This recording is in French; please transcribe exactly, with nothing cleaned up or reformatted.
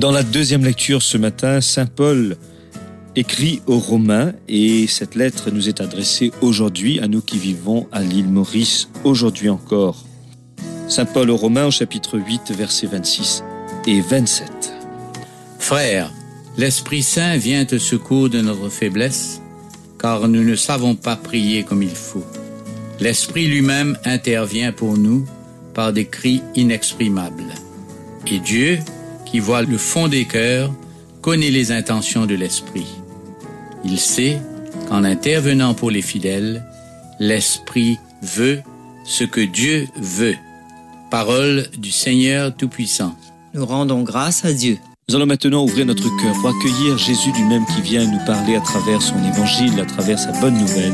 Dans la deuxième lecture ce matin, saint Paul écrit aux Romains et cette lettre nous est adressée aujourd'hui à nous qui vivons à l'île Maurice, aujourd'hui encore. saint Paul aux Romains au chapitre huit, versets vingt-six et vingt-sept. Frères, l'Esprit Saint vient au secours de notre faiblesse, car nous ne savons pas prier comme il faut. L'Esprit lui-même intervient pour nous par des cris inexprimables. Et Dieu, qui voit le fond des cœurs, connaît les intentions de l'Esprit. Il sait qu'en intervenant pour les fidèles, l'Esprit veut ce que Dieu veut. Parole du Seigneur Tout-Puissant. Nous rendons grâce à Dieu. Nous allons maintenant ouvrir notre cœur pour accueillir Jésus lui-même qui vient nous parler à travers son évangile, à travers sa bonne nouvelle.